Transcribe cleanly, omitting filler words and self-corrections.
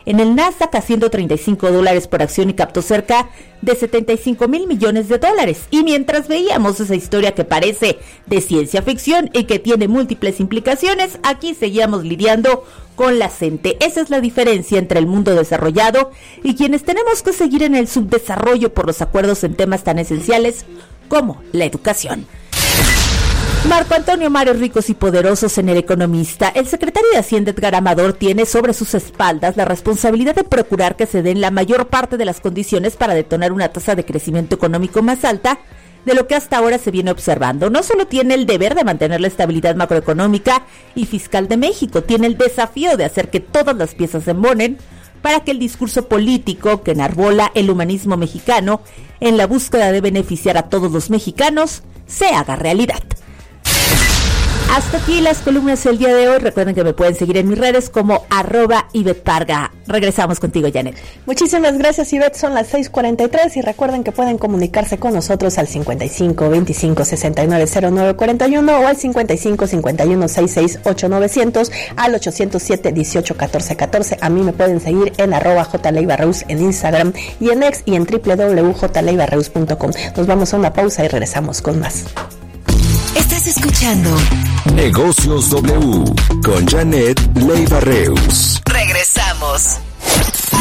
en el Nasdaq a $135 por acción y captó cerca de 75 mil millones de dólares. Y mientras veíamos esa historia que parece de ciencia ficción y que tiene múltiples implicaciones, aquí seguíamos lidiando con la gente. Esa es la diferencia entre el mundo desarrollado y quienes tenemos que seguir en el subdesarrollo por los acuerdos en temas tan esenciales como la educación. Marco Antonio Mares Ricos y Poderosos en El Economista. El secretario de Hacienda, Edgar Amador, tiene sobre sus espaldas la responsabilidad de procurar que se den la mayor parte de las condiciones para detonar una tasa de crecimiento económico más alta de lo que hasta ahora se viene observando. No solo tiene el deber de mantener la estabilidad macroeconómica y fiscal de México, tiene el desafío de hacer que todas las piezas se embonen para que el discurso político que enarbola el humanismo mexicano en la búsqueda de beneficiar a todos los mexicanos se haga realidad. Hasta aquí las columnas del día de hoy. Recuerden que me pueden seguir en mis redes como @IvetteParga. Regresamos contigo, Janet. Muchísimas gracias, Ivette. Son las 6:43 y recuerden que pueden comunicarse con nosotros al 55 25 69 09 41 o al 55 51 66 8900 al 807 18 14 14. A mí me pueden seguir en @JLeibarreus en Instagram y en X y en www.jleibarreus.com. Nos vamos a una pausa y regresamos con más. Estás escuchando Negocios W con Janet Leibarreus. Regresamos.